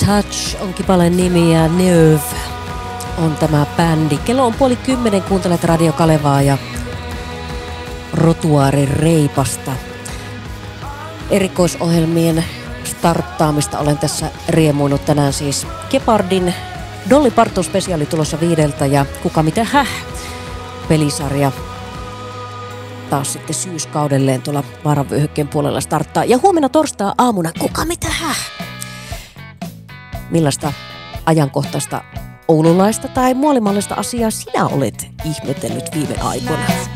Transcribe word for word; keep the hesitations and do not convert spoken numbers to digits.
Touch on kipaleen nimi ja Neuve on tämä bändi. Kello on puoli kymmenen, kuuntelet Radio Kalevaa ja Rotuaarin reipasta. Erikoisohjelmien starttaamista olen tässä riemuinut tänään siis Gepardin Dolly Parton spesiaali tulossa viideltä ja Kuka mitä häh pelisarja taas sitten syyskaudelleen tuolla Vaaranvyöhykkeen puolella starttaa. Ja huomenna torstai aamuna Kuka mitä häh? Millaista ajankohtaista oululaista tai muolimallista asiaa sinä olet ihmetellyt viime aikoina?